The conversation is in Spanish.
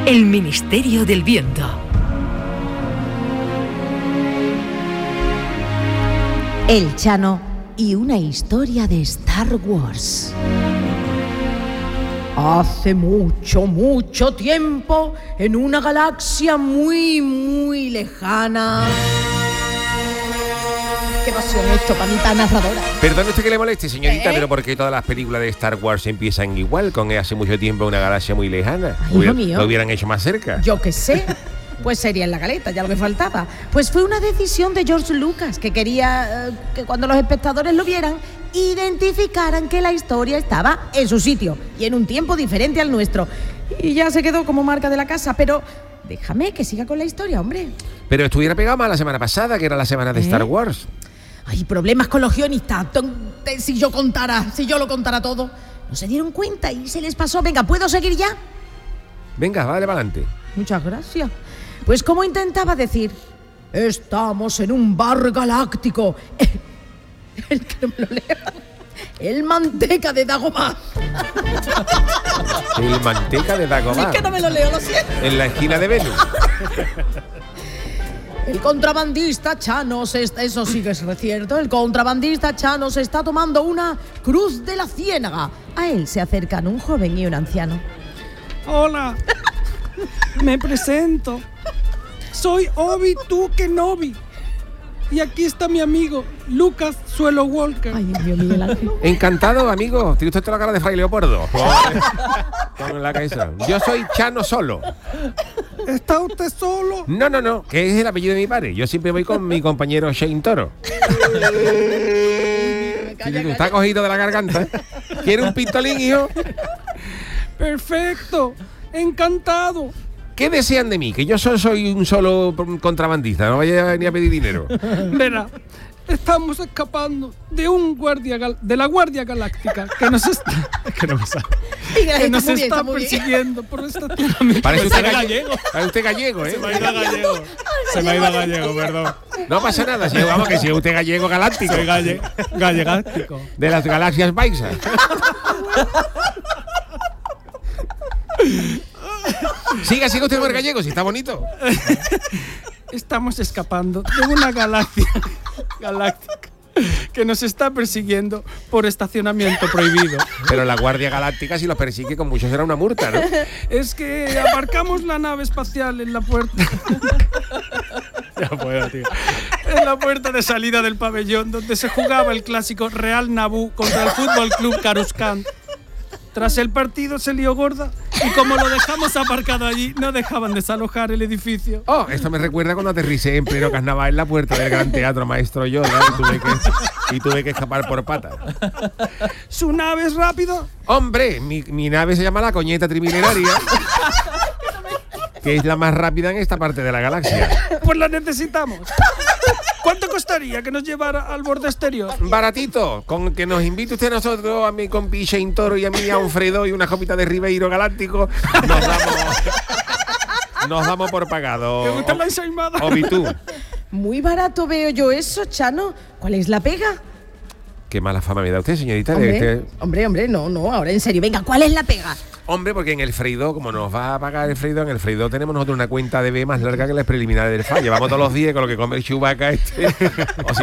El Ministerio del Viento. El Chano y una historia de Star Wars. Hace mucho, mucho tiempo, en una galaxia muy, muy lejana. Qué pasión esto para mí tan narradora. Perdone usted que le moleste, señorita, pero ¿por qué todas las películas de Star Wars empiezan igual, con hace mucho tiempo una galaxia muy lejana? Ay, hijo mío. Lo hubieran hecho más cerca. Yo qué sé. Pues sería en la galeta, ya lo que faltaba. Pues fue una decisión de George Lucas, que quería que cuando los espectadores lo vieran, identificaran que la historia estaba en su sitio y en un tiempo diferente al nuestro. Y ya se quedó como marca de la casa, pero déjame que siga con la historia, hombre. Pero estuviera pegado más la semana pasada, que era la semana de Star Wars. Hay problemas con los guionistas. Si yo lo contara todo. No se dieron cuenta y se les pasó. Venga, ¿puedo seguir ya? Venga, vale, para adelante. Muchas gracias. Pues como intentaba decir, estamos en un bar galáctico. El que no me lo lea. El Manteca de Dagobah. El Manteca de Dagobah. Es que no me lo leo, lo siento. En la esquina de Venus. El contrabandista Chano eso sí que es cierto. El contrabandista Chano se está tomando una cruz de la ciénaga. A él se acercan un joven y un anciano. Hola, me presento. Soy Obi-Wan Kenobi. Y aquí está mi amigo, Lucas Suelo Walker. Ay, Dios mío, Miguel Ángel. Encantado, amigo. Tiene usted toda la cara de Fray Leopoldo. Con la cabeza. Yo soy Chano Solo. ¿Está usted solo? No, que es el apellido de mi padre. Yo siempre voy con mi compañero Shane Toro. Está cogido de la garganta. ¿Quiere un pistolín, hijo? Perfecto, encantado. ¿Qué desean de mí? Que yo soy un solo contrabandista, no vaya ni a pedir dinero. Verá, estamos escapando de de la Guardia Galáctica que nos está... que no me sale. Que nos está persiguiendo por estacionamiento. Parece usted gallego. Parece usted gallego, ¿eh? Se me ha ido gallego, perdón. No pasa nada, si vamos que si es usted gallego galáctico. Soy gallegáctico. De las galaxias paisas. Siga usted con el gallego, si está bonito. Estamos escapando de una galaxia galáctica que nos está persiguiendo por estacionamiento prohibido. Pero la Guardia Galáctica, si los persigue, con mucho será una multa, ¿no? Es que aparcamos la nave espacial en la puerta. Ya puedo, tío. En la puerta de salida del pabellón donde se jugaba el clásico Real Naboo contra el Fútbol Club Coruscant. Tras el partido se lió gorda y como lo dejamos aparcado allí, no dejaban desalojar el edificio. Oh, esto me recuerda cuando aterricé en pleno carnaval en la puerta del Gran Teatro Maestro Yoda y tuve que escapar por patas. ¿Su nave es rápida? Hombre, mi nave se llama la Coñeta Trimilenaria, que es la más rápida en esta parte de la galaxia. Pues la necesitamos. ¿Cuánto costaría que nos llevara al borde exterior? Baratito, con que nos invite usted a nosotros, a mi compi Shane Toro y a mí a un Fredo y una copita de Ribeiro Galáctico, nos damos por pagado. ¿Te gusta la ensaimada? Obi tú. Muy barato veo yo eso, Chano. ¿Cuál es la pega? Qué mala fama me da usted, señorita. Hombre, no, ahora en serio. Venga, ¿cuál es la pega? Hombre, porque en el Fredo, como nos va a pagar el Fredo, en el Fredo tenemos nosotros una cuenta de B más larga que las preliminares del FA. Llevamos todos los días con lo que come el Chewbacca este. O si